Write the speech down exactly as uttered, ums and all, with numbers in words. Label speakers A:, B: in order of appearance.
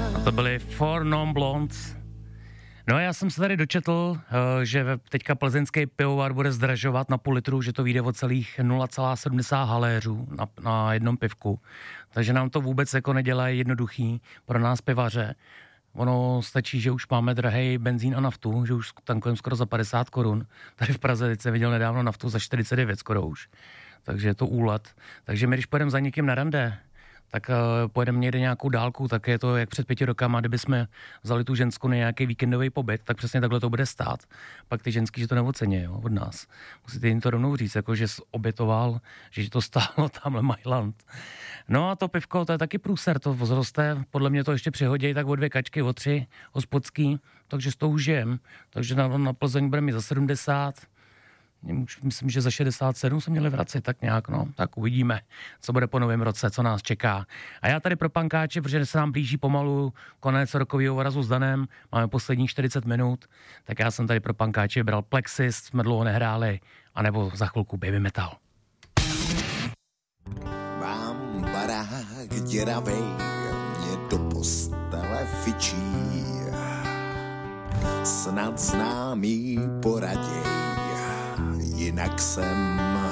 A: A to byly Four Non Blondes. No a já jsem se tady dočetl, že teďka plzeňský pivovar bude zdražovat na půl litru, že to vyjde o celých nula celá sedmdesát haléřů na, na jednom pivku. Takže nám to vůbec jako nedělá jednoduchý pro nás pivaře. Ono stačí, že už máme drahej benzín a naftu, že už tankujeme skoro za padesát korun. Tady v Praze teď jsem viděl nedávno naftu za čtyřicet devět skoro už. Takže je to úlet. Takže my, když pojedeme za někým na rande, tak uh, pojedeme někde nějakou dálku, tak je to jak před pěti rokama, kdyby jsme vzali tu ženskou na nějaký víkendový pobyt, tak přesně takhle to bude stát. Pak ty ženský, že to neocení, jo, od nás. Musíte jim to rovnou říct, jako že jsi obětoval, že to stálo tamhle Mailand. No a to pivko, to je taky průser, to vzroste, podle mě to ještě přihodí tak o dvě kačky, o tři hospodský, takže s tou už žijem. Takže na, na Plzeň bude mít za sedmdesát, myslím, že za šedesát sedm se měli vracet tak nějak, no, tak uvidíme, co bude po novém roce, co nás čeká. A já tady pro pankáče, protože se nám blíží pomalu konec rokového orazu s Danem, máme posledních čtyřicet minut, tak já jsem tady pro pankáče bral Plexis, jsme dlouho nehráli, anebo za chvilku Baby Metal.
B: Mám barák děravej, mě do postele fičí, snad známý poraděj, jinak jsem